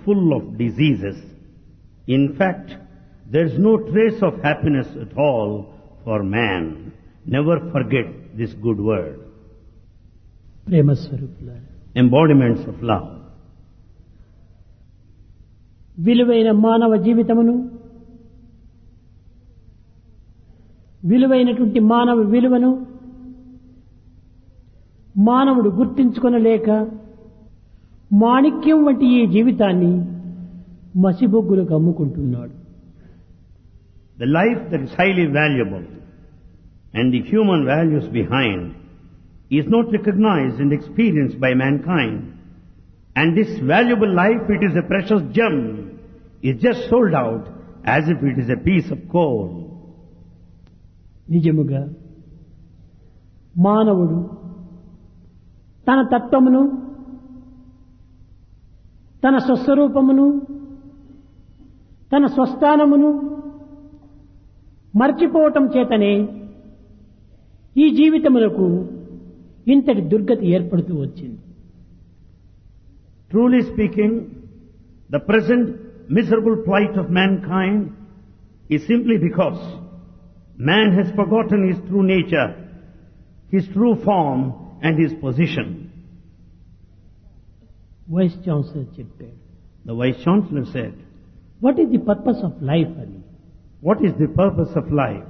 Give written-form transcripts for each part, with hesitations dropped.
full of diseases. In fact, there is no trace of happiness at all for man. Never forget this good word. ప్రేమ స్వరూపులారా, Embodiments of love. విలువైన మానవ జీవితమును, విలువైనటువంటి మానవ విలువను మానవుడు గుర్తించుకొనలేక మాణిక్యం వంటి ఈ జీవితాన్ని మసిబొగ్గులకు అమ్ముకుంటున్నాడు. The life that is highly valuable and the human values behind is not recognized and experienced by mankind. And this valuable life, it is a precious gem, is just sold out as if it is a piece of coal. నిజముగా మానవుడు తన తత్వమును, తన స్వస్వరూపమును, తన స్వస్థానమును మర్చిపోవటం చేతనే ఈ జీవితములకు ఇంతటి దుర్గతి ఏర్పడుతూ వచ్చింది. Truly speaking, the present miserable plight of mankind is simply because man has forgotten his true nature, his true form and his position. Vice chancellor చెప్పాడు, The Vice Chancellor said, what is the purpose of life అని. what is the purpose of life?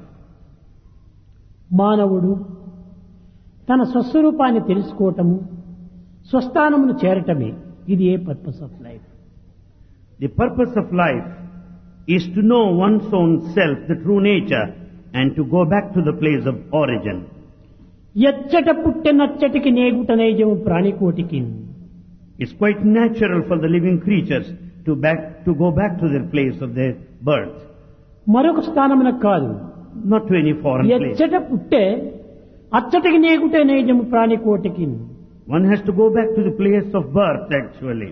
మానవుడు తన స్వస్వరూపాన్ని తెలుసుకోవటము, స్వస్థానమును చేరటమే ఇది ఏ purpose of life. The purpose of life is to know one's own self, the true nature, and to go back to the place of origin. ఎచ్చట పుట్టెనచ్చటికి నేగుటనైజము ప్రాణికోటికి. It's quite natural for the living creatures to go back to their place of their birth, మరొక స్థానమునకు కాదు, not to any foreign place. ఎచ్చట పుట్టే అచ్చటికి నేగుటనైజము ప్రాణికోటికి. One has to go back to the place of birth actually.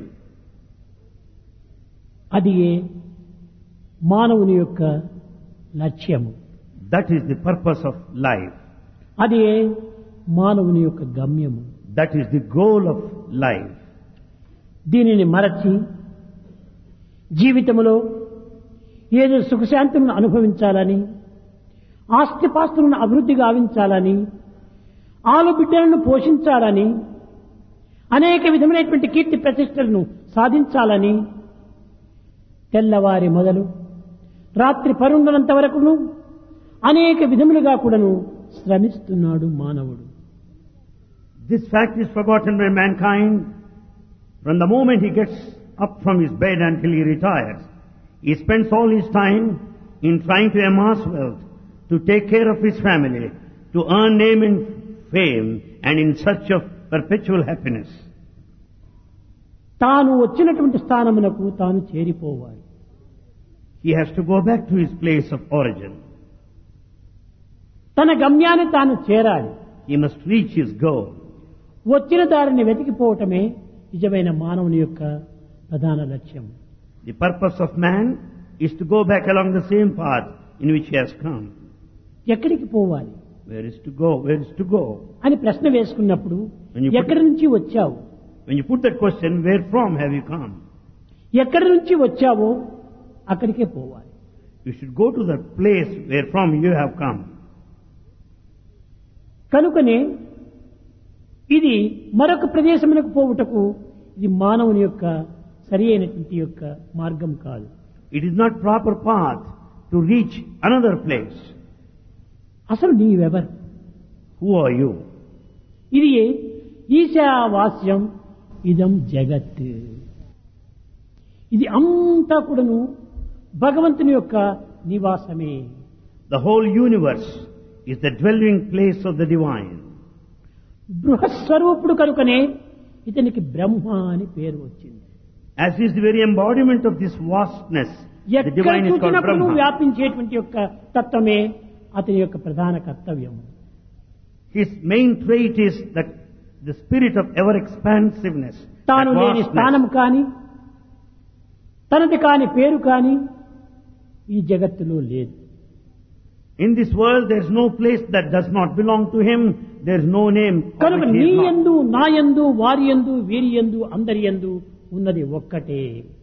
అది మానవుని యొక్క లక్ష్యము, That is the purpose of life. అది మానవుని యొక్క గమ్యము. That is the goal of life. దీనిని మరచి జీవితంలో ఏదో సుఖశాంతులను అనుభవించాలని, ఆస్తిపాస్తులను అభివృద్ధి గావించాలని, ఆలుబిడ్డలను పోషించాలని, అనేక విధమైనటువంటి కీర్తి ప్రతిష్టలను సాధించాలని తెల్లవారి మొదలు రాత్రి పరుండనంత వరకును అనేక విధములుగా కూడాను శ్రమిస్తున్నాడు మానవుడు. This fact is forgotten by mankind. From the moment he gets up from his bed until he retires, he spends all his time in trying to amass wealth, to take care of his family, to earn name and fame, and in search of perpetual happiness. తాను వచ్చినటువంటి స్థానమునకు తాను చేరిపోవాలి. He has to go back to his place of origin. తన గమ్యాన్ని తాను చేరాలి. He must reach his goal. వచ్చిన దారిని వెతికిపోవటమే నిజమైన మానవుని యొక్క ప్రధాన లక్ష్యం. The purpose of man is to go back along the same path in which he has come. ఎక్కడికి పోవాలి Where is to go? Where is to go? అని ప్రశ్న వేసుకున్నప్పుడు ఎక్కడి నుంచి వచ్చావు, When you put that question, where from have you come? ఎక్కడి నుంచి వచ్చావో అక్కడికే పోవాలి. You should go to the place where from you have come. కనుకనే ఇది మరొక ప్రదేశమునకు పోవుటకు ఇది మానవుని యొక్క సరి అయినటువంటి యొక్క మార్గం కాదు. It is not proper path to reach another place. అసలు నీవెవరు? Who are you? ఇది ఈశావాస్యం ఇదం జగత్. ఇది అంతా కూడాను భగవంతుని యొక్క నివాసమే. The whole universe is the dwelling place of the divine. బృహస్వరూపుడు కనుకనే ఇతనికి బ్రహ్మ అని పేరు వచ్చింది. As is the very embodiment of this vastness, the ఎక్కడ divine is called చూసినప్పుడు Brahma. వ్యాపించేటువంటి యొక్క తత్వమే అతని యొక్క ప్రధాన కర్తవ్యం. His main trait is that the spirit of ever expansiveness, తాను that లేని vastness. స్థానం కాని తనది కాని పేరు కాని ఈ జగత్తులో లేదు. In this world there is no place that does not belong to him. There is no name for కనుక which he నీ is not. యందు, నా యందు, వారి యందు, వీరి యందు, అందరి యందు ఉన్నది ఒక్కటే.